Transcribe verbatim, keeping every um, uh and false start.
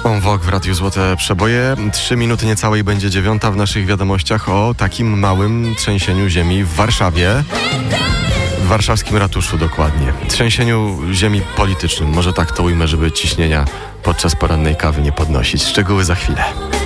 En Vogue w Radiu Złote Przeboje. Trzy minuty niecałej będzie dziewiąta. W naszych wiadomościach o takim małym trzęsieniu ziemi w Warszawie. W warszawskim ratuszu dokładnie. Trzęsieniu ziemi politycznym. Może tak to ujmę, żeby ciśnienia podczas porannej kawy nie podnosić. Szczegóły za chwilę.